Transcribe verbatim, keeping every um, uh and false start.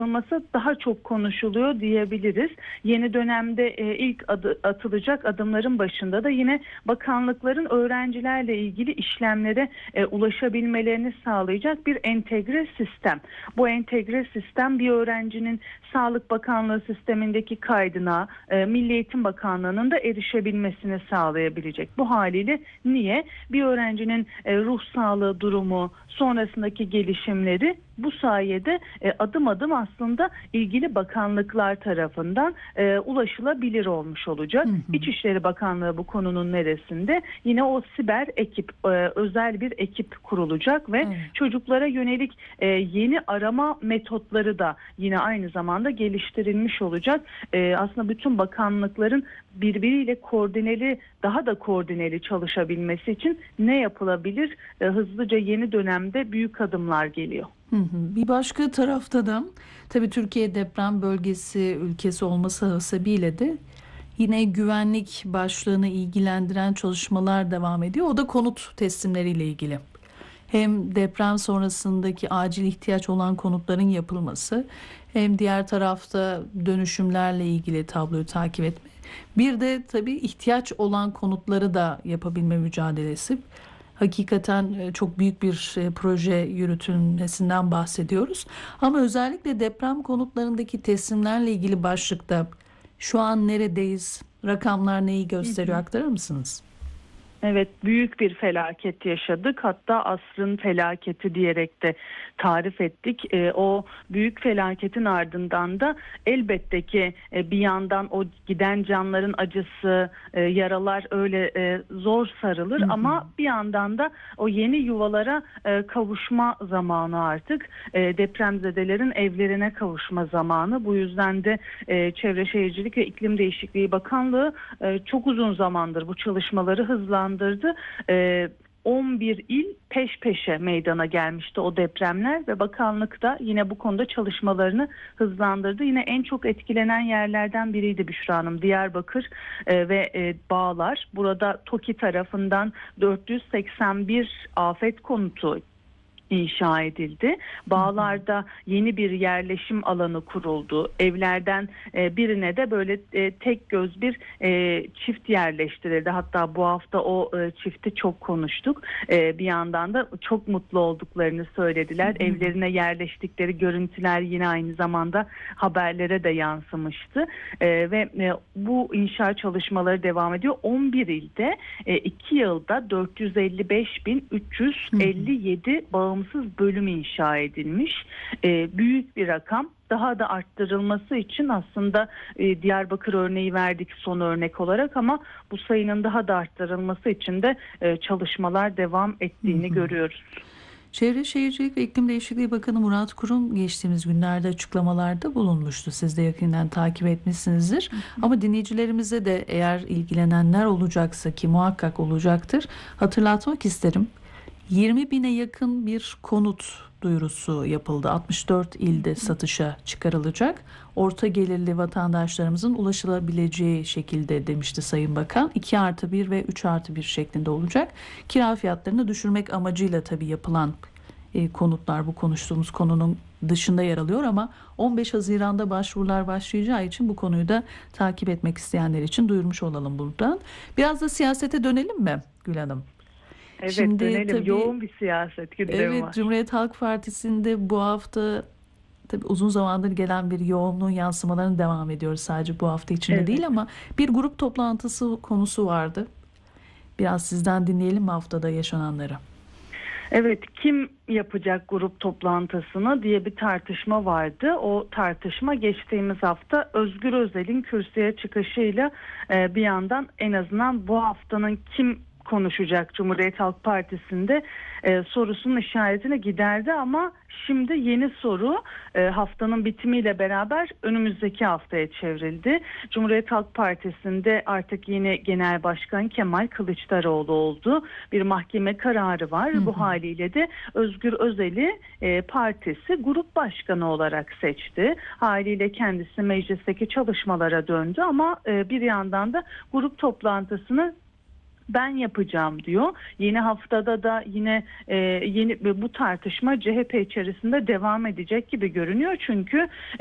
olması daha çok konuşuluyor diyebiliriz. Yeni dönemde e, ilk adı, atılacak adımların başında da yine bakanlıkların öğrencilerle ilgili işlemlere e, ulaşabilmelerini sağlayacak bir entegre sistem. Bu entegre sistem bir öğrencinin Sağlık Bakanlığı sistemindeki kaydına e, Milli Eğitim Bakanlığı'nın da erişebilmesini sağlayabilecek. Bu haliyle niye? Bir öğrencinin e, ruh sağlığı durumu, sonrasındaki gelişimleri bu sayede e, adım adım aslında ilgili bakanlıklar tarafından e, ulaşılabilir olmuş olacak. Hı hı. İçişleri Bakanlığı bu konunun neresinde? Yine o siber ekip, e, özel bir ekip kurulacak ve evet. çocuklara yönelik e, yeni arama metotları da yine aynı zamanda geliştirilmiş olacak. E, aslında bütün bakanlıkların birbiriyle koordineli, daha da koordineli çalışabilmesi için ne yapılabilir? E, hızlıca yeni dönemde büyük adımlar geliyor. Hı hı. Bir başka tarafta da tabii Türkiye deprem bölgesi ülkesi olması hasebiyle de yine güvenlik başlığını ilgilendiren çalışmalar devam ediyor. O da konut teslimleriyle ilgili. Hem deprem sonrasındaki acil ihtiyaç olan konutların yapılması, hem diğer tarafta dönüşümlerle ilgili tabloyu takip etme. Bir de tabii ihtiyaç olan konutları da yapabilme mücadelesi. Hakikaten çok büyük bir proje yürütülmesinden bahsediyoruz. Ama özellikle deprem konutlarındaki teslimlerle ilgili başlıkta şu an neredeyiz, rakamlar neyi gösteriyor, aktarır mısınız? Evet, büyük bir felaket yaşadık. Hatta asrın felaketi diyerek de tarif ettik. E, o büyük felaketin ardından da elbette ki e, bir yandan o giden canların acısı, e, yaralar öyle e, zor sarılır. Hı hı. Ama bir yandan da o yeni yuvalara e, kavuşma zamanı artık. E, depremzedelerin evlerine kavuşma zamanı. Bu yüzden de e, Çevre Şehircilik ve İklim Değişikliği Bakanlığı e, çok uzun zamandır bu çalışmaları hızlandırdı. on bir il peş peşe meydana gelmişti o depremler ve bakanlık da yine bu konuda çalışmalarını hızlandırdı. Yine en çok etkilenen yerlerden biriydi Büşra Hanım, Diyarbakır ve Bağlar. Burada TOKİ tarafından dört yüz seksen bir afet konutu inşa edildi. Bağlar'da yeni bir yerleşim alanı kuruldu. Evlerden e, birine de böyle e, tek göz bir e, çift yerleştirildi. Hatta bu hafta o e, çifti çok konuştuk. E, bir yandan da çok mutlu olduklarını söylediler. Hı hı. Evlerine yerleştikleri görüntüler yine aynı zamanda haberlere de yansımıştı. E, ve e, bu inşa çalışmaları devam ediyor. on bir ilde e, iki yılda dört yüz elli beş bin üç yüz elli yedi bağımsız bölüm inşa edilmiş. Ee, büyük bir rakam. Daha da arttırılması için aslında e, Diyarbakır örneği verdik son örnek olarak ama bu sayının daha da arttırılması için de e, çalışmalar devam ettiğini hı hı. görüyoruz. Çevre Şehircilik ve İklim Değişikliği Bakanı Murat Kurum geçtiğimiz günlerde açıklamalarda bulunmuştu. Siz de yakından takip etmişsinizdir. Hı hı. Ama dinleyicilerimize de eğer ilgilenenler olacaksa, ki muhakkak olacaktır, hatırlatmak isterim. yirmi bine yakın bir konut duyurusu yapıldı. altmış dört ilde satışa çıkarılacak. Orta gelirli vatandaşlarımızın ulaşılabileceği şekilde demişti Sayın Bakan. iki artı bir ve üç artı bir şeklinde olacak. Kira fiyatlarını düşürmek amacıyla tabii yapılan e, konutlar bu konuştuğumuz konunun dışında yer alıyor ama on beş Haziran'da başvurular başlayacağı için bu konuyu da takip etmek isteyenler için duyurmuş olalım buradan. Biraz da siyasete dönelim mi Gül Hanım? Evet, şimdi dönelim. Tabii, yoğun bir siyaset gündemi evet, var. Cumhuriyet Halk Partisi'nde bu hafta tabii uzun zamandır gelen bir yoğunluğun yansımalarını devam ediyoruz. Sadece bu hafta içinde evet. değil ama bir grup toplantısı konusu vardı. Biraz sizden dinleyelim mi haftada yaşananları? Evet, kim yapacak grup toplantısını diye bir tartışma vardı. O tartışma geçtiğimiz hafta Özgür Özel'in kürsüye çıkışıyla e, bir yandan en azından bu haftanın kim konuşacak Cumhuriyet Halk Partisi'nde e, sorusunun işaretini giderdi ama şimdi yeni soru e, haftanın bitimiyle beraber önümüzdeki haftaya çevrildi. Cumhuriyet Halk Partisi'nde artık yeni Genel Başkan Kemal Kılıçdaroğlu oldu. Bir mahkeme kararı var. Hı hı. Bu haliyle de Özgür Özel'i e, partisi grup başkanı olarak seçti. Haliyle kendisi meclisteki çalışmalara döndü ama e, bir yandan da grup toplantısını ben yapacağım diyor. Yeni haftada da yine e, yeni bu tartışma C H P içerisinde devam edecek gibi görünüyor. Çünkü